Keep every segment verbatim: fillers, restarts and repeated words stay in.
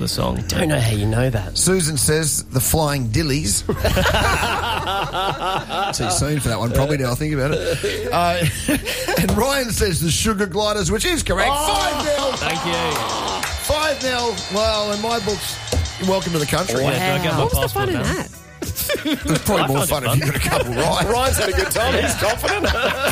the song. I don't know how you know that. Susan says the Flying Dillies. Too soon for that one, probably, now I think about it. Uh, and Ryan says the Sugar Gliders, which is correct. Oh, five nil. Thank you. five nil. Well, in my books, you're welcome to the country. Wow. Yeah, do I get my What was the passport fun in now? that? It's probably I more found fun it if you got a couple right. Ryan's had a good time. He's confident.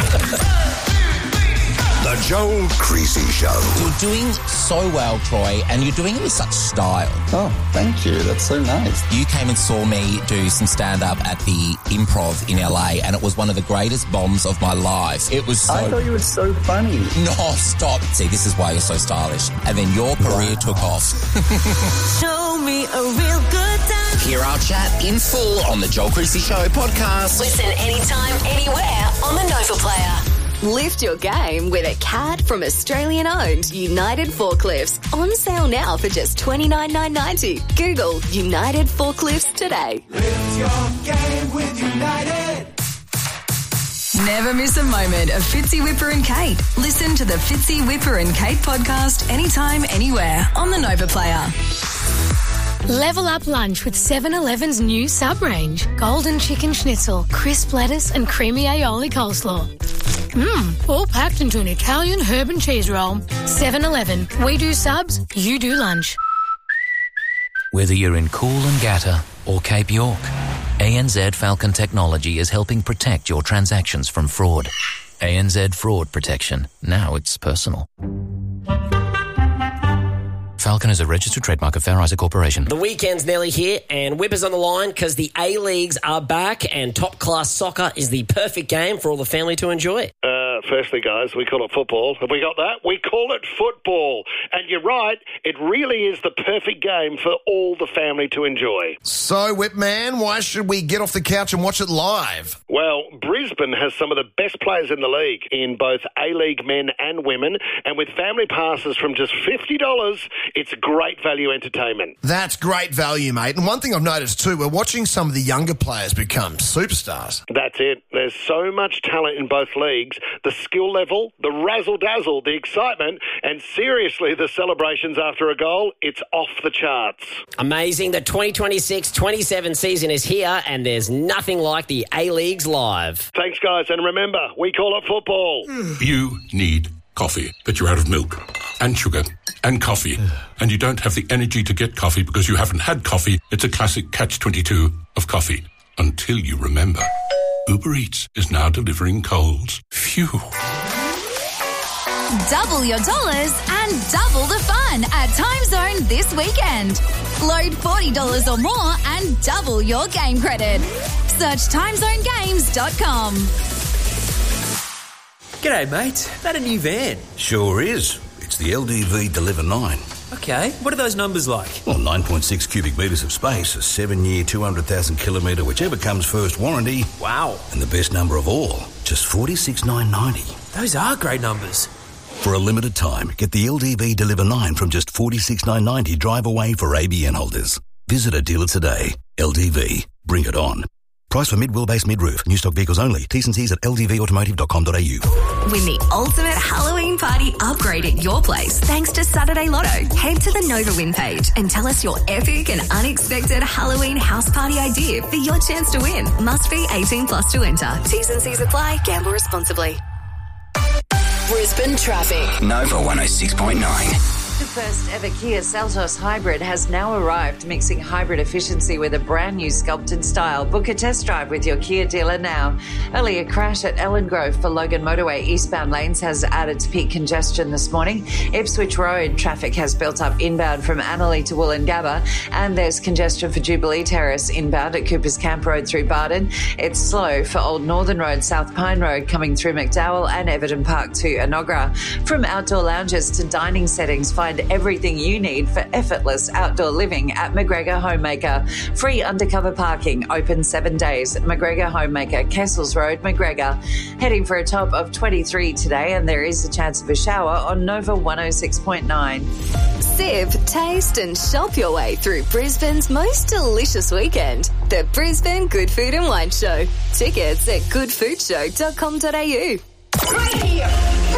The Joel Creasy Show. You're doing so well, Troy, and you're doing it with such style. Oh, thank you. That's so nice. You came and saw me do some stand-up at the Improv in L A, and it was one of the greatest bombs of my life. It was so... I thought you were so funny. No, stop. See, this is why you're so stylish. And then your career Wow. took off. Show me a real good time. Hear our chat in full on the Joel Creasy Show podcast. Listen anytime, anywhere on the Nova Player. Lift your game with a C A D from Australian-owned United Forklifts. On sale now for just twenty-nine thousand nine hundred ninety dollars. Google United Forklifts today. Lift your game with United. Never miss a moment of Fitzy, Whipper and Kate. Listen to the Fitzy, Whipper and Kate podcast anytime, anywhere on the Nova Player. Level up lunch with seven eleven's new sub-range. Golden chicken schnitzel, crisp lettuce and creamy aioli coleslaw. Mmm, all packed into an Italian herb and cheese roll. seven eleven. We do subs, you do lunch. Whether you're in Coolangatta or Cape York, A N Z Falcon Technology is helping protect your transactions from fraud. A N Z Fraud Protection. Now it's personal. Falcon is a registered trademark of Fair Isaac Corporation. The weekend's nearly here, and Whipper's on the line because the A-Leagues are back, and top-class soccer is the perfect game for all the family to enjoy. Uh, firstly, guys, we call it football. Have we got that? We call it football. And you're right, it really is the perfect game for all the family to enjoy. So, Whipman, why should we get off the couch and watch it live? Well, Brisbane has some of the best players in the league in both A-League men and women, and with family passes from just fifty dollars, it's great value entertainment. That's great value, mate. And one thing I've noticed too, we're watching some of the younger players become superstars. That's it. There's so much talent in both leagues. The skill level, the razzle-dazzle, the excitement, and seriously, the celebrations after a goal, it's off the charts. Amazing. The twenty twenty-six twenty-seven season is here, and there's nothing like the A-Leagues live. Thanks, guys. And remember, we call it football. You need coffee, but you're out of milk and sugar and coffee, and you don't have the energy to get coffee because you haven't had coffee. It's a classic catch twenty-two of coffee. Until you remember, Uber Eats is now delivering colds. Phew. Double your dollars and double the fun at Time Zone this weekend. Load forty dollars or more and double your game credit. Search time zone games dot com. G'day, mate. That a new van? Sure is. It's the L D V Deliver nine. Okay, what are those numbers like? Well, nine point six cubic metres of space, a seven-year, two hundred thousand kilometre, whichever comes first warranty. Wow. And the best number of all, just forty-six thousand nine hundred ninety. Those are great numbers. For a limited time, get the L D V Deliver nine from just forty-six thousand nine hundred ninety drive away for A B N holders. Visit a dealer today. L D V. Bring it on. Price for mid-wheelbase mid-roof. New stock vehicles only. T's and C's at l d v automotive dot com dot a u. Win the ultimate Halloween party upgrade at your place thanks to Saturday Lotto. Head to the Nova Win page and tell us your epic and unexpected Halloween house party idea for your chance to win. Must be eighteen plus to enter. T's and C's apply. Gamble responsibly. Brisbane traffic. Nova one oh six point nine. The first ever Kia Seltos hybrid has now arrived, mixing hybrid efficiency with a brand new sculpted style. Book a test drive with your Kia dealer now. Earlier crash at Ellen Grove for Logan Motorway eastbound lanes has added to peak congestion this morning. Ipswich Road traffic has built up inbound from Annerley to Woolloongabba, and there's congestion for Jubilee Terrace inbound at Coopers Camp Road through Barden. It's slow for Old Northern Road, South Pine Road coming through McDowell and Everton Park to Enoggera. From outdoor lounges to dining settings, find everything you need for effortless outdoor living at McGregor Homemaker. Free undercover parking, open seven days. McGregor Homemaker, Kessels Road, McGregor. Heading for a top of twenty-three today, and there is a chance of a shower on Nova one oh six point nine. Sip, taste and shop your way through Brisbane's most delicious weekend. The Brisbane Good Food and Wine Show. Tickets at good food show dot com dot a u.